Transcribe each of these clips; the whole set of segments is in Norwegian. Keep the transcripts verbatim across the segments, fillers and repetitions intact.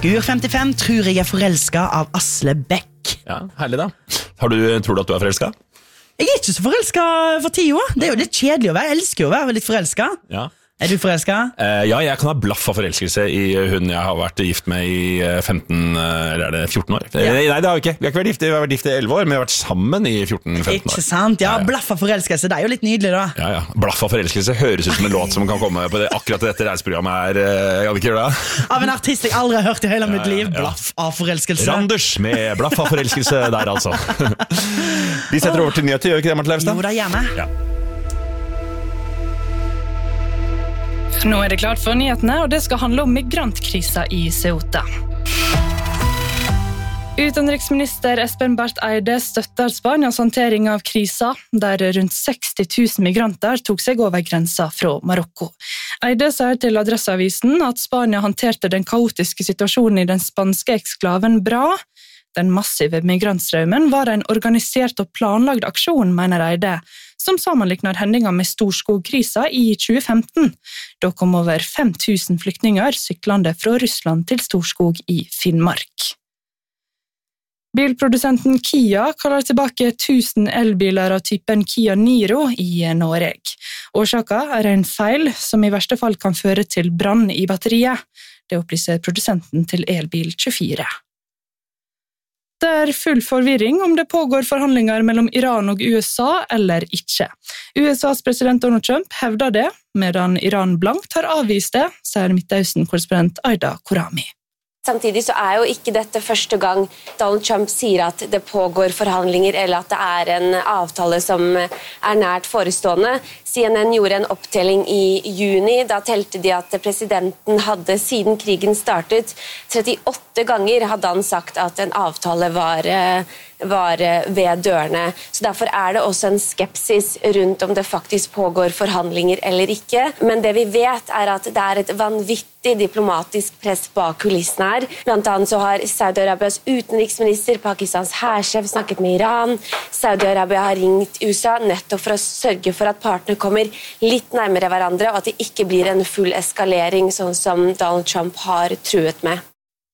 Skur femtifem, tror jeg er forelsket av Asle Beck. Ja, herlig da. Har du, tror du at du er forelsket? Jeg er ikke så forelsket for tida. Det er jo litt kjedelig å være. Jeg elsker jo å være litt forelsket. Ja. Er du forelsket? Uh, ja, jeg kan ha blaff av forelskelse i hun jeg har vært gift med i femten, eller er det fjorten år? Ja. Nei, det har vi ikke. Vi har ikke vært gift, vi har vært gift i elleve år, men vi har vært sammen i fjorten femten år. Ikke sant? Ja, ja, ja. Blaff av forelskelse, det er jo litt nydelig da. Ja, ja. Blaff av forelskelse høres ut som en låt som kan komme på det, akkurat dette reiseprogrammet her. Jeg hadde ikke gjort det. Av en artist jeg aldri har hørt i hele mitt liv. Ja, ja, ja. Blaff av forelskelse. Randers med blaff av forelskelse der altså. Vi setter over til nyheter, gjør vi ikke det, Martin Leivestad? Jo, det gjør vi. Ja. Nå er det klart for nyhetene, og det skal handle om migrantkrisa i Ceuta. Utenriksminister Espen Barth Eide støtter Spanias håndtering av krisa, der rundt seksti tusen migranter tok seg over grensa fra Marokko. Eide sier til Adresseavisen at Spania håndterte den kaotiske situasjonen i den spanske eksklaven bra. Den massive migrantstrømmen var en organisert og planlagd aksjon, mener Eide, som sammenlikner hendinga med Storskog-krisa i tjue femten. Da kom over fem tusen flyktninger syklende fra Russland til Storskog i Finnmark. Bilprodusenten Kia kaller tilbake tusen elbiler av typen Kia Niro i Norge. Årsaken er en feil som i verste fall kan føre til brann i batteriet. Det opplyser produsenten til Elbil tjuefire. Det er full forvirring om det pågår forhandlinger mellom Iran og U S A eller ikke. U S A's president Donald Trump hevder det, medan Iran blankt har avvist det, sier Midtøsten-korrespondent Aida Korami. Samtidig så er jo ikke dette første gang Donald Trump sier at det pågår forhandlinger eller at det er en avtale som er nært forestående. C N N gjorde en opptelling i juni. Da telte de at presidenten hadde siden krigen startet trettiåtte ganger hadde han sagt at en avtale var, var ved dørene. Så derfor er det også en skepsis rundt om det faktisk pågår forhandlinger eller ikke. Men det vi vet er at det er et vanvittig diplomatisk press bak kulissene her. Blant annet så har Saudi-Arabias utenriksminister, Pakistans hærsjef, snakket med Iran. Saudi-Arabia har ringt U S A nettopp for å sørge for at partene kommer litt nærmere hverandre, og at det ikke blir en full eskalering, sånn som Donald Trump har truet med.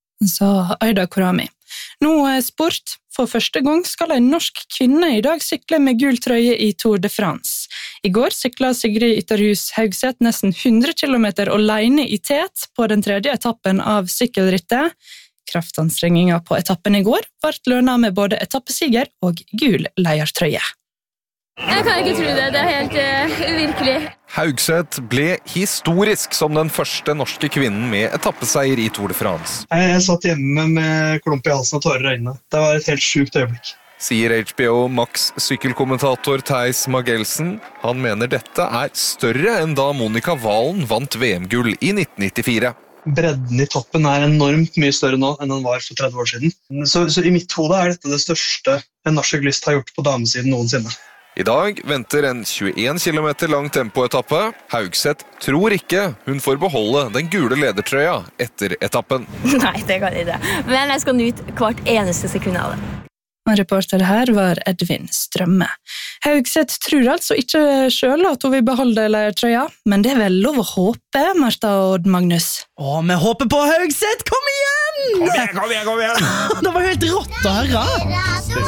Sa Aida Korami. Nå er sport. For første gang skal en norsk kvinne i dag sykle med gul trøye i Tour de France. I går sykla Sigrid Ytterhus Haugseth nesten hundre kilometer alene i tet på den tredje etappen av sykkelrittet. Kraftanstrenginga på etappen i går ble lønnet med både etappesiger og gul leiertrøye. Jeg kan ikke tro det, det er helt uh, uvirkelig. Haugseth ble historisk som den første norske kvinnen med etappeseier i Tour de France. Jeg, jeg satt hjemme med klump i halsen og tårer i øynene. Det var et helt sjukt øyeblikk. Sier H B O Max sykkelkommentator Theis Magelsen. Han mener dette er større enn da Monica Walen vant V M-gull i nitten nittifire. Bredden i toppen er enormt mye større nå enn den var for tretti år siden. Så, så i mitt hode er dette det største en norsk syklist har gjort på damesiden noensinne. I dag venter en tjueen kilometer lang tempoetappe. Haugseth tror ikke hun får beholde den gule ledertrøya etter etappen. Nei, det kan jeg ikke. Men jeg skal nyte hvert eneste sekund av det. Reporter her var Edvin Strømme. Haugseth tror altså ikke selv at hun vil beholde ledertrøya, men det er vel lov å håpe, Martha og Magnus. Å, vi håper på Haugseth! Kom igjen! Kom igjen, kom igjen, kom igjen! Det var helt rått å høre.